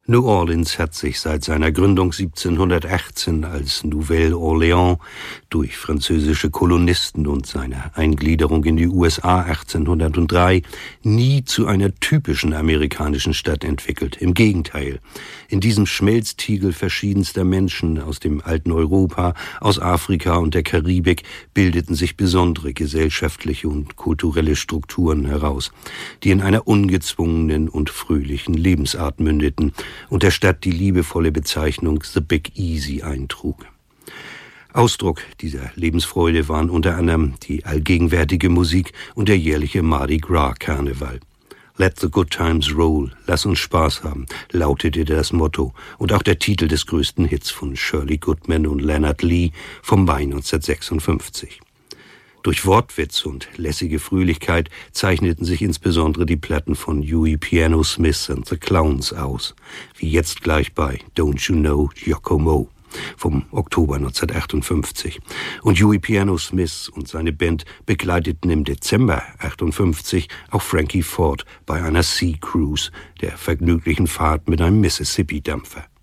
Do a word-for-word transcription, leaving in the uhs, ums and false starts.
New Orleans hat sich seit seiner Gründung siebzehnhundertachtzehn als Nouvelle-Orléans durch französische Kolonisten und seine Eingliederung in die U S A achtzehnhundertdrei nie zu einer typischen amerikanischen Stadt entwickelt. Im Gegenteil, in diesem Schmelztiegel verschiedenster Menschen aus dem alten Europa, aus Afrika und der Karibik bildeten sich besondere gesellschaftliche und kulturelle Strukturen heraus, die in einer ungezwungenen und fröhlichen Lebensart mündeten und der Stadt die liebevolle Bezeichnung The Big Easy eintrug. Ausdruck dieser Lebensfreude waren unter anderem die allgegenwärtige Musik und der jährliche Mardi Gras Karneval. Let the good times roll, lass uns Spaß haben, lautete das Motto und auch der Titel des größten Hits von Shirley Goodman und Leonard Lee vom Mai neunzehnhundertsechsundfünfzig. Durch Wortwitz und lässige Fröhlichkeit zeichneten sich insbesondere die Platten von Huey Piano Smith and the Clowns aus, wie jetzt gleich bei Don't You Know Yoko Mo vom Oktober neunzehnhundertachtundfünfzig. Und Huey Piano Smith und seine Band begleiteten im Dezember achtundfünfzig auch Frankie Ford bei einer Sea Cruise, der vergnüglichen Fahrt mit einem Mississippi-Dampfer.